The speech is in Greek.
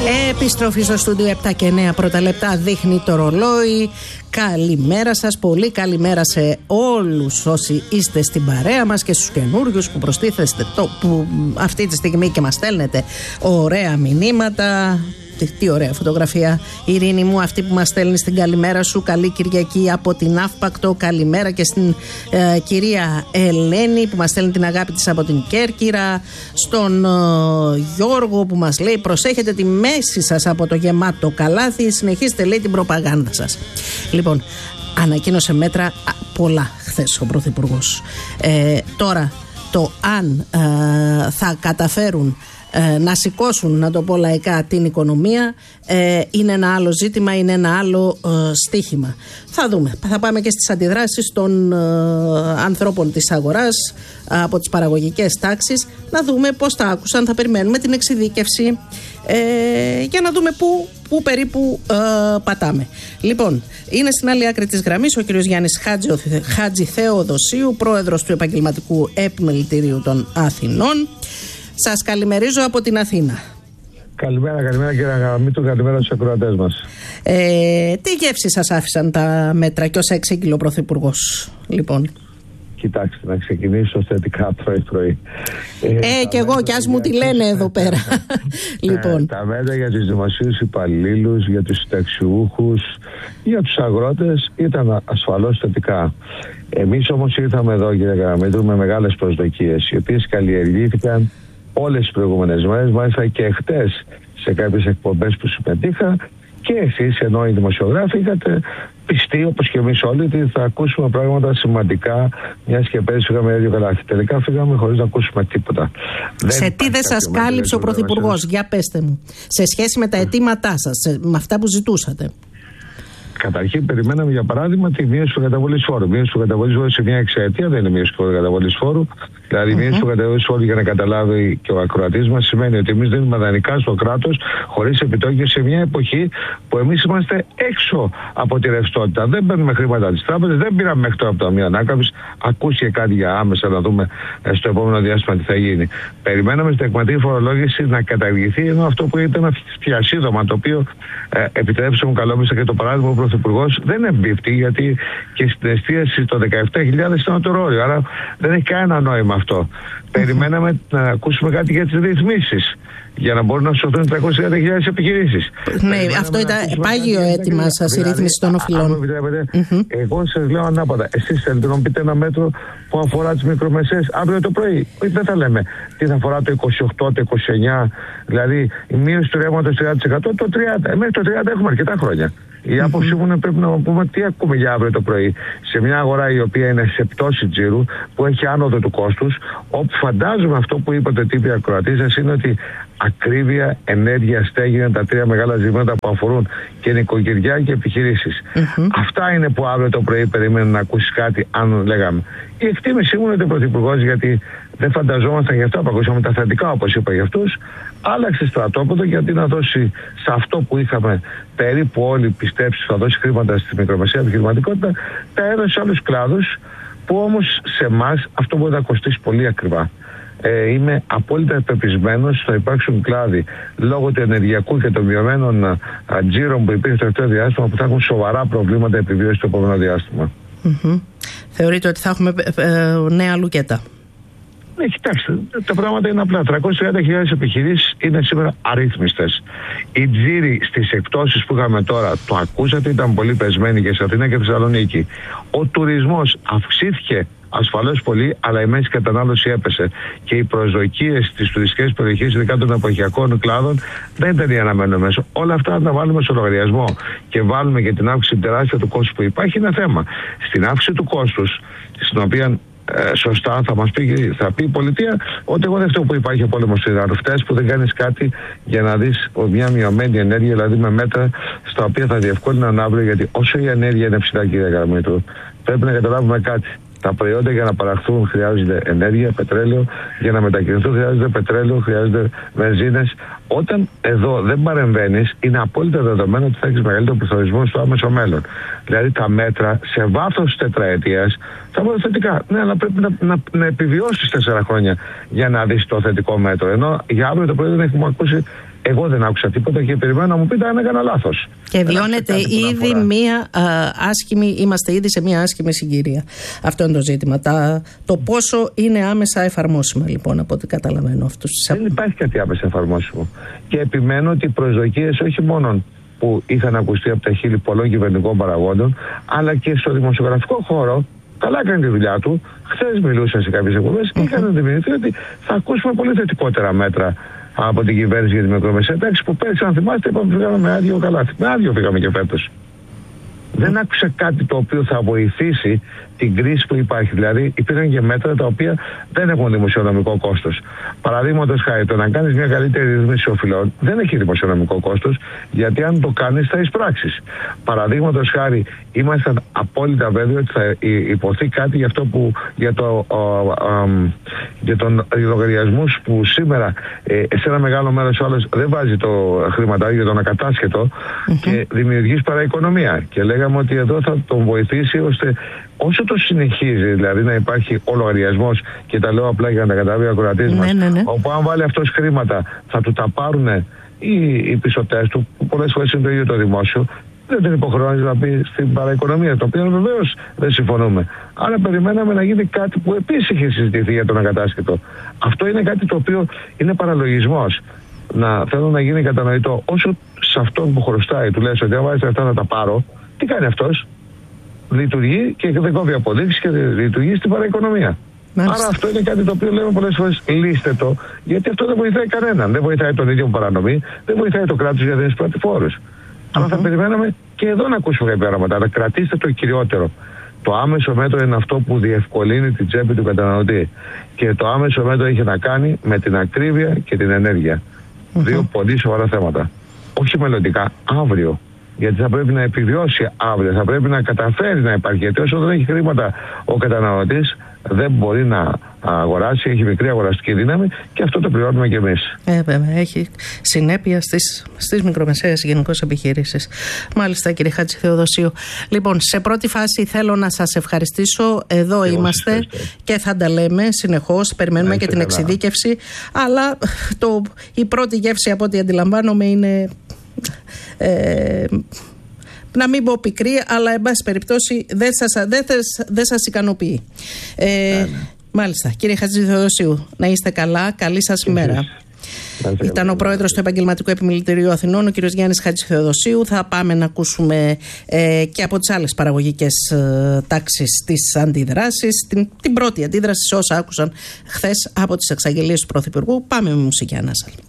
Επιστροφή στο στούντιο 7 και 9 πρώτα λεπτά δείχνει το ρολόι. Καλημέρα σας, πολύ καλημέρα σε όλους όσοι είστε στην παρέα μας και στους καινούριους που προστίθεστε που αυτή τη στιγμή και μας στέλνετε ωραία μηνύματα. Τι ωραία φωτογραφία, Ειρήνη μου, αυτή που μας στέλνει στην καλημέρα σου. Καλή Κυριακή από την Αύπακτο. Καλημέρα και στην κυρία Ελένη που μας στέλνει την αγάπη της από την Κέρκυρα. Στον Γιώργο που μας λέει προσέχετε τη μέση σας από το γεμάτο καλάθι. Συνεχίστε, λέει, την προπαγάνδα σας. Λοιπόν, ανακοίνωσε μέτρα πολλά χθες ο Πρωθυπουργός. Τώρα το αν θα καταφέρουν να σηκώσουν, να το πω λαϊκά, την οικονομία είναι ένα άλλο ζήτημα, είναι ένα άλλο στίχημα. Θα δούμε, θα πάμε και στις αντιδράσεις των ανθρώπων της αγοράς από τις παραγωγικές τάξεις, να δούμε πώς τα άκουσαν, θα περιμένουμε την εξειδίκευση για να δούμε πού περίπου πατάμε. Λοιπόν, είναι στην άλλη άκρη της γραμμής ο κύριος Γιάννης Χάτζη Θεοδοσίου, πρόεδρος του Επαγγελματικού Επιμελητηρίου των Αθηνών. Σας καλημερίζω από την Αθήνα. Καλημέρα κύριε Αγαμήτου, καλημέρα στους ακροατές μας. Τι γεύση σας άφησαν τα μέτρα και όσα εξήγηλε ο Πρωθυπουργός, λοιπόν? Κοιτάξτε, να ξεκινήσω θετικά πρωί. Και εγώ κι ας μου τη λένε εδώ πέρα. Λοιπόν. Τα μέτρα για τους δημοσίους υπαλλήλους, για τους συνταξιούχους, για τους αγρότες ήταν ασφαλώς θετικά. Εμείς όμως ήρθαμε εδώ, κύριε Αγαμήτου, με μεγάλες προσδοκίες, οι οποίες καλλιεργήθηκαν όλες τις προηγούμενες μέρες, μάλιστα και χτες σε κάποιες εκπομπές που συμμετείχα, και εσείς, ενώ οι δημοσιογράφοι, είχατε πιστεί, όπως και εμείς όλοι, ότι θα ακούσουμε πράγματα σημαντικά, μιας και πέρυσι φύγαμε ίδιο καλάθι. Τελικά φύγαμε χωρίς να ακούσουμε τίποτα. Σε τι δεν σας κάλυψε ο Πρωθυπουργός, για πέστε μου, σε σχέση με τα αιτήματά σας, με αυτά που ζητούσατε? Καταρχήν, περιμέναμε για παράδειγμα τη μείωση του καταβολής φόρου. Η μείωση του καταβολής φόρου σε μια εξαετία δεν είναι μείωση του καταβολής φόρου. Δηλαδή, η μείωση του καταβολής φόρου, για να καταλάβει και ο ακροατής μας, σημαίνει ότι εμείς δίνουμε δανεικά στο κράτος χωρίς επιτόκιο σε μια εποχή που εμείς είμαστε έξω από τη ρευστότητα. Δεν παίρνουμε χρήματα από τις τράπεζες, δεν πήραμε μέχρι τώρα από το Ταμείο Ανάκαμψης. Ακούστηκε κάτι για άμεσα, να δούμε στο επόμενο διάστημα τι θα γίνει. Περιμέναμε στην εκματική φορολόγηση να καταργηθεί, ενώ αυτό που ήταν ένα φιασίδωμα, το οποίο επιτρέψτε μου καλόμιστα και το παράδειγμα, ο Πρωθυπουργός δεν εμπίπτει, γιατί και στην εστίαση το 17.000 ήταν το όριο. Άρα δεν έχει κανένα νόημα αυτό. Περιμέναμε να ακούσουμε κάτι για τις ρυθμίσεις, για να μπορούν να σωθούν 330.000 επιχειρήσεις. Ναι, αυτό ήταν πάγιο αίτημα σας, η ρύθμιση των οφειλών. Εγώ σας λέω ανάποδα. Εσείς θέλετε να πείτε ένα μέτρο που αφορά τις μικρομεσαίες αύριο το πρωί? Δεν θα λέμε τι θα αφορά το 28, το 29, δηλαδή η μείωση του ρεύματος 30%, το 30%. Μέχρι το 30% έχουμε αρκετά χρόνια. Η άποψή μου είναι πρέπει να πούμε τι ακούμε για αύριο το πρωί. Σε μια αγορά η οποία είναι σε πτώση τζίρου, που έχει άνοδο του κόστους, όπου φαντάζομαι αυτό που είπατε, τύποι ακροατής σας, είναι ότι ακρίβεια, ενέργεια, στέγη είναι τα τρία μεγάλα ζητήματα που αφορούν και νοικοκυριά και επιχειρήσεις. Αυτά είναι που αύριο το πρωί περιμένουν να ακούσει κάτι, αν λέγαμε. Η εκτίμησή μου είναι ότι ο Πρωθυπουργός, γιατί δεν φανταζόμασταν γι' αυτό που ακούσαμε τα θετικά, όπως είπα για αυτούς, άλλαξε στρατόπεδο, γιατί να δώσει σε αυτό που είχαμε περίπου όλοι πιστέψει θα δώσει χρήματα στη μικρομεσαία επιχειρηματικότητα, τα έδωσε σε άλλους κλάδους, που όμως σε εμάς αυτό μπορεί να κοστίσει πολύ ακριβά. Είμαι απόλυτα πεπισμένος ότι θα υπάρξουν κλάδοι λόγω του ενεργειακού και των μειωμένων τζίρων που υπήρχε το τελευταίο διάστημα, που θα έχουν σοβαρά προβλήματα επιβίωσης στο επόμενο διάστημα. Θεωρείτε ότι θα έχουμε νέα λουκέτα? Ναι, κοιτάξτε, τα πράγματα είναι απλά. 330.000 επιχειρήσεις είναι σήμερα αρρύθμιστες. Οι τζίροι στις εκπτώσεις που είχαμε τώρα, το ακούσατε, ήταν πολύ πεσμένοι και σε Αθήνα και Θεσσαλονίκη. Ο τουρισμός αυξήθηκε ασφαλώς πολύ, αλλά η μέση κατανάλωση έπεσε. Και οι προσδοκίες στις τουριστικές περιοχές, ειδικά των εποχιακών κλάδων, δεν ήταν οι αναμενόμενες. Όλα αυτά να τα βάλουμε στο λογαριασμό και βάλουμε και την αύξηση τεράστια του κόστους που υπάρχει, είναι θέμα. Στην αύξηση του κόστους, στην οποία σωστά θα πει η πολιτεία ότι εγώ δεν φταίω που υπάρχει ο πόλεμος στις ρευτές, που δεν κάνεις κάτι για να δεις μια μειωμένη ενέργεια, δηλαδή με μέτρα στα οποία θα διευκόλυναν αύριο, γιατί όσο η ενέργεια είναι ψηλά, κύριε Γραμμήτρου, πρέπει να καταλάβουμε κάτι. Τα προϊόντα για να παραχθούν χρειάζονται ενέργεια, πετρέλαιο, για να μετακινηθούν χρειάζεται πετρέλαιο, χρειάζονται βενζίνες. Όταν εδώ δεν παρεμβαίνεις, είναι απόλυτα δεδομένο ότι θα έχεις μεγαλύτερο πληθωρισμό στο άμεσο μέλλον. Δηλαδή τα μέτρα σε βάθος τετραετίας θα μπορούν θετικά. Ναι, αλλά πρέπει να επιβιώσεις 4 χρόνια για να δεις το θετικό μέτρο. Ενώ για αύριο το πρωί δεν έχουμε ακούσει Εγώ δεν άκουσα τίποτα και περιμένω να μου πείτε αν έκανα λάθος. Και βιώνεται ήδη είμαστε ήδη σε μια άσχημη συγκυρία. Αυτό είναι το ζήτημα. Το πόσο είναι άμεσα εφαρμόσιμα, λοιπόν, από ό,τι καταλαβαίνω αυτούς. Δεν υπάρχει κάτι άμεσα εφαρμόσιμο. Και επιμένω ότι οι προσδοκίες όχι μόνο που είχαν ακουστεί από τα χείλη πολλών κυβερνητικών παραγόντων, αλλά και στο δημοσιογραφικό χώρο, καλά έκανε τη δουλειά του. Χθες μιλούσα σε κάποιες εκπομπές και είχαν αντιμετωπίσει ότι θα ακούσουμε πολύ θετικότερα μέτρα από την κυβέρνηση για τη μικρομεσαία τάξη, που πέρυσι, αν θυμάστε, είπαμε φύγαμε με άδειο καλάθι. Με άδειο φύγαμε και φέτος. Δεν άκουσα κάτι το οποίο θα βοηθήσει την κρίση που υπάρχει. Δηλαδή, υπήρχαν και μέτρα τα οποία δεν έχουν δημοσιονομικό κόστος. Παραδείγματος χάρη, το να κάνεις μια καλύτερη ρύθμιση οφειλών δεν έχει δημοσιονομικό κόστος, γιατί αν το κάνεις θα εισπράξεις. Παραδείγματος χάρη, ήμασταν απόλυτα βέβαιοι ότι θα υποθεί κάτι για τον λογαριασμούς που σήμερα σε ένα μεγάλο μέρος άλλος δεν βάζει το χρηματάκι για τον ακατάσχετο και δημιουργείς παραοικονομία. Και λέγαμε ότι εδώ θα τον βοηθήσει ώστε όσο το συνεχίζει, δηλαδή να υπάρχει ο λογαριασμός, και τα λέω απλά για να τα καταλάβει ο ακροατής μας, όπου αν βάλει αυτός χρήματα θα του τα πάρουν οι πιστωτές του, που πολλές φορές είναι το ίδιο το δημόσιο, δεν την υποχρεώνει να πει στην παραοικονομία, το οποίο βεβαίως δεν συμφωνούμε. Άρα περιμέναμε να γίνει κάτι που επίσης είχε συζητηθεί για τον ακατάσχετο. Αυτό είναι κάτι το οποίο είναι παραλογισμός. Θέλω να γίνει κατανοητό. Όσο σε αυτόν που χρωστάει του λες ότι αν βάζεις αυτά να τα πάρω, τι κάνει αυτός? Λειτουργεί και δεν κόβει αποδείξεις και λειτουργεί στην παραοικονομία. Άρα αυτό είναι κάτι το οποίο λέμε πολλές φορές, λύστε το, γιατί αυτό δεν βοηθάει κανέναν. Δεν βοηθάει τον ίδιο που παρανομεί, δεν βοηθάει το κράτος για τις πρατηφόρους. Αλλά θα περιμέναμε και εδώ να ακούσουμε κάποια πράγματα. Αλλά κρατήστε το κυριότερο. Το άμεσο μέτρο είναι αυτό που διευκολύνει την τσέπη του καταναλωτή. Και το άμεσο μέτρο έχει να κάνει με την ακρίβεια και την ενέργεια. Δύο πολύ σοβαρά θέματα. Όχι μελλοντικά, αύριο. Γιατί θα πρέπει να επιβιώσει αύριο, θα πρέπει να καταφέρει να υπάρχει. Γιατί όσο δεν έχει χρήματα ο καταναλωτής, δεν μπορεί να αγοράσει, έχει μικρή αγοραστική δύναμη και αυτό το πληρώνουμε κι εμείς. Βέβαια, έχει συνέπεια στις μικρομεσαίες γενικώς επιχειρήσεις. Μάλιστα, κύριε Χατζηθεοδοσίου. Λοιπόν, σε πρώτη φάση θέλω να σας ευχαριστήσω. Εδώ είμαστε και θα τα λέμε συνεχώς. Περιμένουμε και την εξειδίκευση. Αλλά η πρώτη γεύση, από ό,τι αντιλαμβάνομαι, είναι να μην πω πικρή, αλλά εν πάση περιπτώσει δεν σας ικανοποιεί. Μάλιστα, κύριε Χατζηθεοδοσίου, να είστε καλά, καλή σας ημέρα. Ήταν ο πρόεδρος του Επαγγελματικού Επιμελητηρίου Αθηνών, ο κύριος Γιάννης Χατζηθεοδοσίου. Θα πάμε να ακούσουμε και από τις άλλες παραγωγικές τάξεις τις αντιδράσεις. Την πρώτη αντίδραση σε όσα άκουσαν χθες από τις εξαγγελίες του Πρωθυπουργού. Πάμε με μουσική ανάσα.